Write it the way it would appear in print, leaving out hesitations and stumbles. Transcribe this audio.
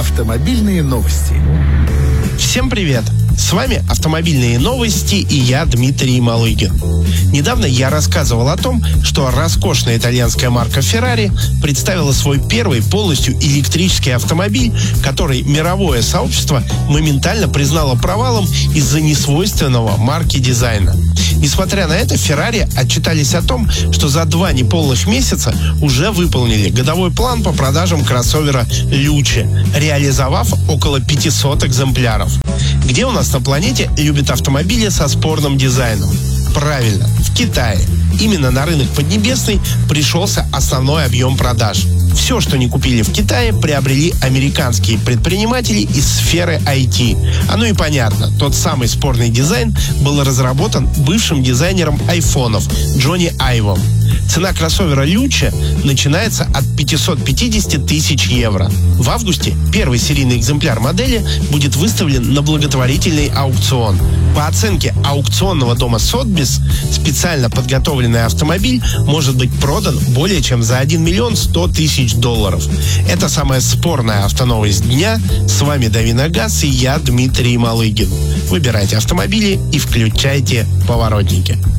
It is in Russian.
Автомобильные новости. Всем привет! С вами «Автомобильные новости» и я, Дмитрий Малыгин. Недавно я рассказывал о том, что роскошная итальянская марка Ferrari представила свой первый полностью электрический автомобиль, который мировое сообщество моментально признало провалом из-за несвойственного марке дизайна. Несмотря на это, Ferrari отчитались о том, что за 2 неполных месяца уже выполнили годовой план по продажам кроссовера Luce, реализовав около 500 экземпляров. Где у нас на планете любят автомобили со спорным дизайном? Правильно, в Китае. Именно на рынок Поднебесный пришелся основной объем продаж. Все, что не купили в Китае, приобрели американские предприниматели из сферы IT. Оно и понятно, тот самый спорный дизайн был разработан бывшим дизайнером айфонов Джонни Айвом. Цена кроссовера Luce начинается от 550 тысяч евро. В августе первый серийный экземпляр модели будет выставлен на благотворительный аукцион. По оценке аукционного дома Sotheby's, специально подготовленный автомобиль может быть продан более чем за 1 миллион 100 тысяч долларов. Это самая спорная автоновость дня. С вами Дави на газ и я, Дмитрий Малыгин. Выбирайте автомобили и включайте поворотники.